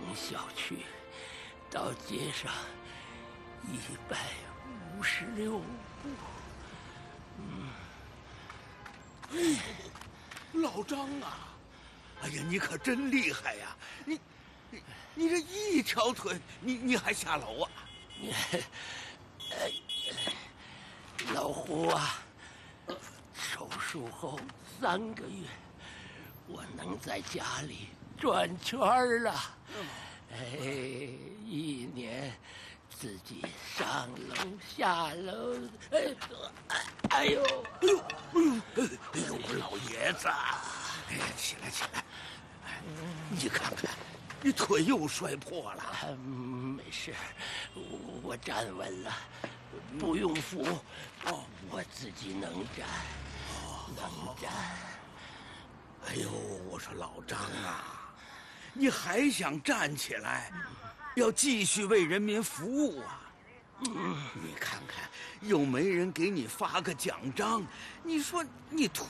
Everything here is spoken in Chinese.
小区到街上156步。 老张啊，哎呀，你可真厉害呀！你这一条腿，你还下楼啊？ 老胡啊，手术后3个月，我能在家里转圈了。1年自己上楼下楼，哎呦， 老爷子，哎呀，起来起来，你看看，你腿又摔破了。 没事，我站稳了，不用扶，我自己能站，能站。 哎呦，我说老张啊，你还想站起来，要继续为人民服务啊？你看看，又没人给你发个奖章，你说你图